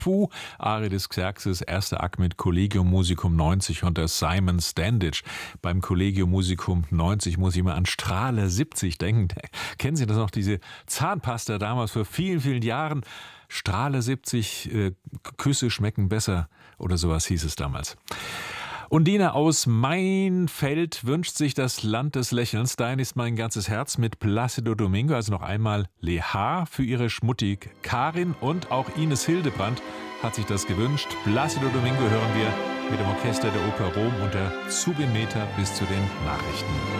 Puh, Arie des Xerxes, erster Akt mit Collegium Musicum 90 unter Simon Standage. Beim Collegium Musicum 90 muss ich mal an Strahler 70 denken. Kennen Sie das noch, diese Zahnpasta damals vor vielen, vielen Jahren? Strahler 70, Küsse schmecken besser oder sowas hieß es damals. Undine aus Mainfeld wünscht sich das Land des Lächelns. Dein ist mein ganzes Herz mit Placido Domingo. Also noch einmal Leha für ihre Schmuttig Karin und auch Ines Hildebrand hat sich das gewünscht. Placido Domingo hören wir mit dem Orchester der Oper Rom unter Zubin Mehta bis zu den Nachrichten.